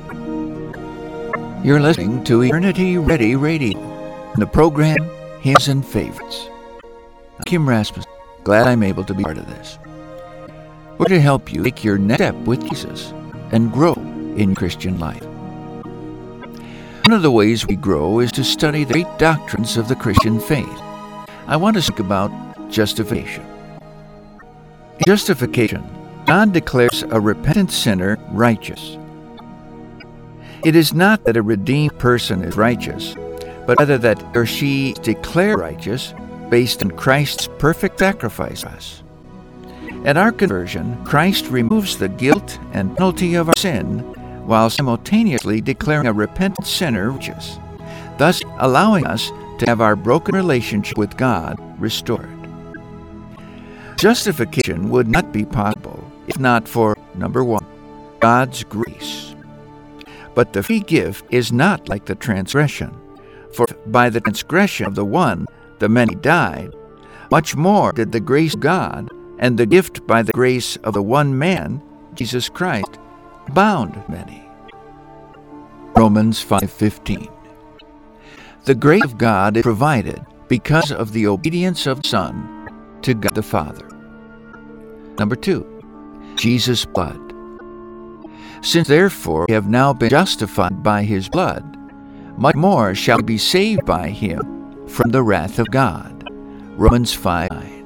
You're listening to Eternity Ready Radio, the program Hymns and Favorites. I'm Kim Rasmussen. Glad I'm able to be part of this. We're to help you take your next step with Jesus and grow in Christian life. One of the ways we grow is to study the great doctrines of the Christian faith. I want to speak about justification. In justification, God declares a repentant sinner righteous. It is not that a redeemed person is righteous, but rather that he or she is declared righteous based on Christ's perfect sacrifice for us. At our conversion, Christ removes the guilt and penalty of our sin while simultaneously declaring a repentant sinner righteous, thus allowing us to have our broken relationship with God restored. Justification would not be possible if not for, number one, God's grace. But the free gift is not like the transgression, for by the transgression of the one, the many died. Much more did the grace of God and the gift by the grace of the one man, Jesus Christ, abound many. Romans 5:15. The grace of God is provided because of the obedience of the Son to God the Father. Number two, Jesus' blood. Since therefore we have now been justified by his blood, much more shall we be saved by him from the wrath of God. Romans 5:9.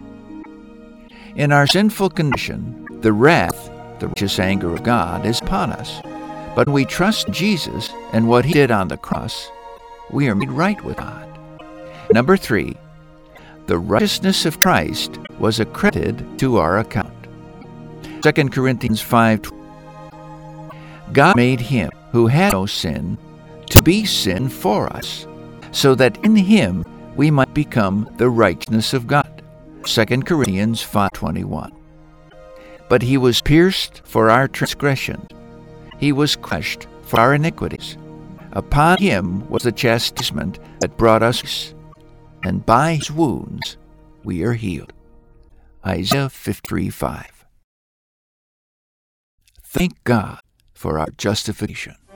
In our sinful condition, the wrath, the righteous anger of God, is upon us. But when we trust Jesus and what he did on the cross, we are made right with God. Number three, the righteousness of Christ was accredited to our account. 2 Corinthians 5:12. God made him who had no sin to be sin for us, so that in him we might become the righteousness of God. 2 Corinthians 5:21. But he was pierced for our transgressions, he was crushed for our iniquities. Upon him was the chastisement that brought us peace, and by his wounds we are healed. Isaiah 53:5. Thank God for our justification.